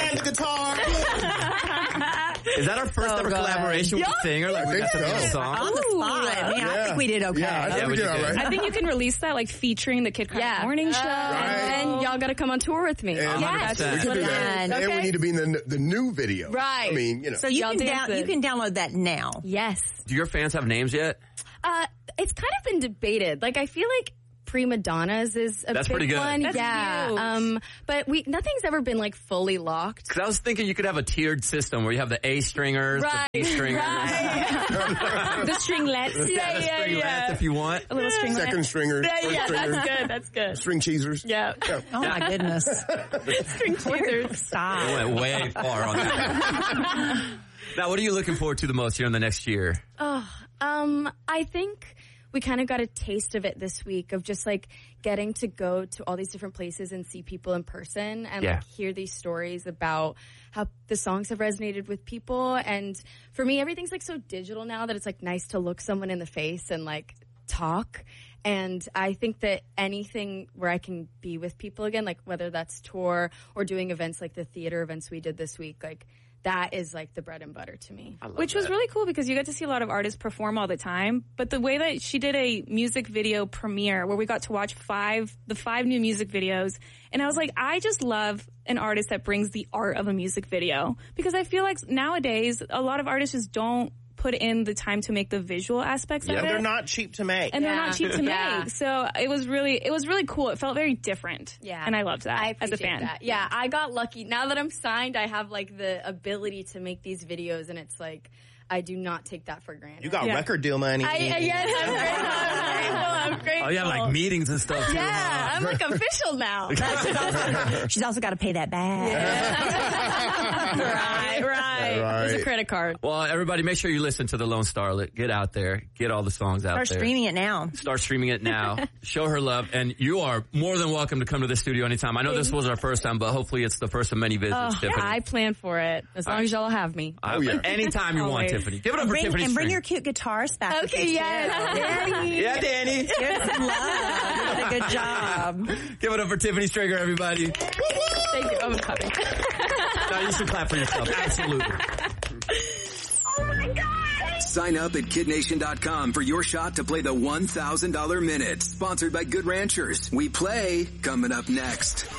and the guitar. Is that our first ever collaboration with the singer? Like, we got to make a song? On the spot. I think we did okay. Yeah, I think we did all right. I think you can release that, like, featuring the Kid Craddock Morning Show. And y'all got to come on tour with me. And Yes. we can do that. Okay. And we need to be in the new video. Right. I mean, you know. So you can download that now. Yes. Do your fans have names yet? It's kind of been debated. Like, I feel like Prima Donnas is a That's big pretty good. one. That's cute. But nothing's ever been like fully locked. Because I was thinking you could have a tiered system where you have the A stringers, the B stringers. The stringlets. Stringlets if you want. A little stringlet. Second stringers. Yeah, first stringers, that's good. That's good. string cheesers. Yeah. Oh my goodness. String cheesers. Stop. I went way far on that. Now, what are you looking forward to the most here in the next year? I think we kind of got a taste of it this week of just like getting to go to all these different places and see people in person and like hear these stories about how the songs have resonated with people. And for me, everything's like so digital now that it's like nice to look someone in the face and like talk. And I think that anything where I can be with people again, like whether that's tour or doing events like the theater events we did this week, like that is like the bread and butter to me. Which was really cool because you get to see a lot of artists perform all the time. But the way that she did a music video premiere where we got to watch the five new music videos. And I was like, I just love an artist that brings the art of a music video. Because I feel like nowadays, a lot of artists just don't put in the time to make the visual aspects of it. They're not cheap to make. And they're not cheap to make. So it was really cool. It felt very different. Yeah. And I loved that I as a fan. That. Yeah, I got lucky. Now that I'm signed, I have like the ability to make these videos, and it's like I do not take that for granted. You got record deal money. Yes, I'm grateful. Oh, you have like meetings and stuff too. Yeah, I'm like official now. She's also got to pay that back. Right. There's a credit card. Well, everybody, make sure you listen to The Lone Starlet. Get out there. Get all the songs out Start there. streaming it now. Start streaming it now. Show her love. And you are more than welcome to come to the studio anytime. I know this was our first time, but hopefully it's the first of many visits, Tiffany. I plan for it. As long as y'all have me. Anytime you want, Tiffany. Give it up for Tiffany. And bring your cute guitars back. Okay, yes. Danny. Yeah, Danny. Give some love. You did a good job. Give it up for Tiffany Stringer, everybody. Thank you. I'm clapping. No, you should clap for yourself. Absolutely. Oh my God. Sign up at KidNation.com for your shot to play the $1,000 Minute. Sponsored by Good Ranchers. We play coming up next.